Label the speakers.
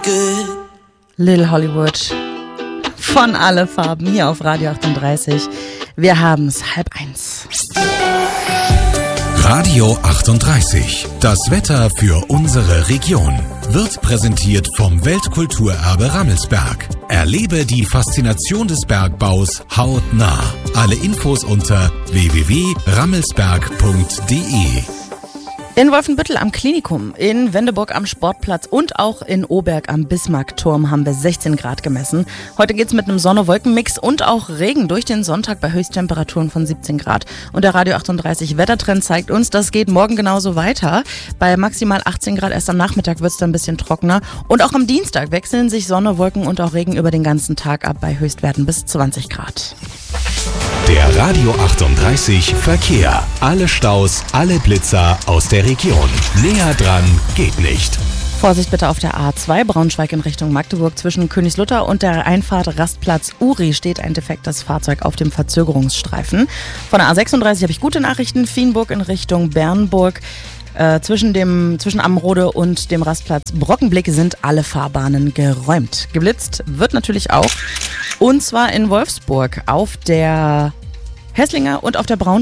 Speaker 1: good.
Speaker 2: Little Hollywood von Alle Farben hier auf Radio 38. Wir haben's 12:30.
Speaker 3: Radio 38. Das Wetter für unsere Region wird präsentiert vom Weltkulturerbe Rammelsberg. Erlebe die Faszination des Bergbaus hautnah. Alle Infos unter www.rammelsberg.de.
Speaker 2: In Wolfenbüttel am Klinikum, in Wendeburg am Sportplatz und auch in Oberg am Bismarckturm haben wir 16 Grad gemessen. Heute geht's mit einem Sonne-Wolken-Mix und auch Regen durch den Sonntag bei Höchsttemperaturen von 17 Grad. Und der Radio 38 Wettertrend zeigt uns, das geht morgen genauso weiter. Bei maximal 18 Grad erst am Nachmittag wird's dann ein bisschen trockener. Und auch am Dienstag wechseln sich Sonne, Wolken und auch Regen über den ganzen Tag ab bei Höchstwerten bis 20 Grad.
Speaker 3: Der Radio 38 Verkehr. Alle Staus, alle Blitzer aus der Region. Näher dran geht nicht.
Speaker 2: Vorsicht bitte auf der A2 Braunschweig in Richtung Magdeburg. Zwischen Königslutter und der Einfahrt Rastplatz Uri steht ein defektes Fahrzeug auf dem Verzögerungsstreifen. Von der A36 habe ich gute Nachrichten. Vienburg in Richtung Bernburg. Zwischen Amrode und dem Rastplatz Brockenblick sind alle Fahrbahnen geräumt. Geblitzt wird natürlich auch. Und zwar in Wolfsburg auf der Hässlinger und auf der Braun